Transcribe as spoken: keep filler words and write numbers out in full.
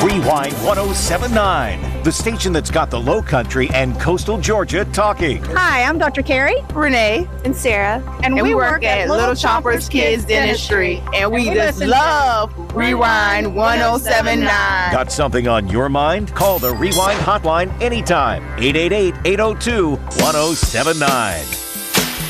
Rewind one oh seven point nine, the station that's got the Low Country and coastal Georgia talking. Hi, I'm Doctor Carrie, Renee, and Sarah, and, and we, we work, work at Little Chompers Kids Dentistry, Dentistry. And we, and we just love Rewind one oh seven point nine. Got something on your mind? Call the Rewind hotline anytime. eight eight eight, eight oh two, one oh seven nine.